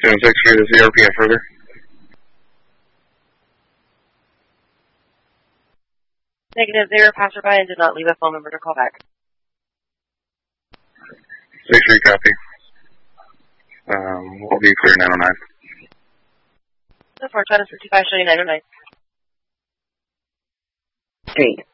216 here, this is RPF further. Negative, they were passerby and did not leave a phone number to call back. 6-3 copy. We'll be clear 909. So 4 China 65 showing 909. 3,